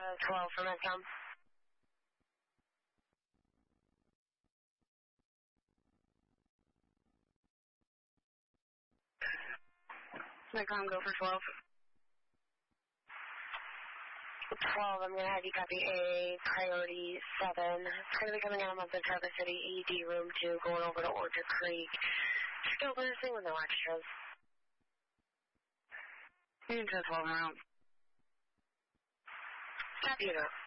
12 for Medcom. Medcom, go for 12. 12, I'm going to have you copy a priority 7. It's going to be coming out of the Traverse City ED room 2, going over to Orchard Creek. Skilled nursing with no extras. You can 12 around. Copy it up.